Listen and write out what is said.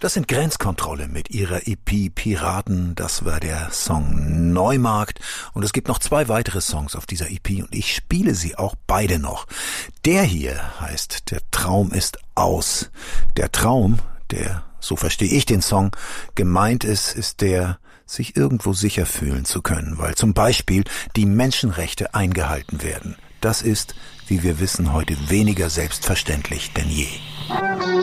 Das sind Grenzkontrolle mit ihrer EP Piraten. Das war der Song Neumarkt. Und es gibt noch 2 weitere Songs auf dieser EP und ich spiele sie auch beide noch. Der hier heißt Der Traum ist aus. Der Traum, der, so verstehe ich den Song, gemeint ist der, sich irgendwo sicher fühlen zu können, weil zum Beispiel die Menschenrechte eingehalten werden. Das ist, wie wir wissen, heute weniger selbstverständlich denn je.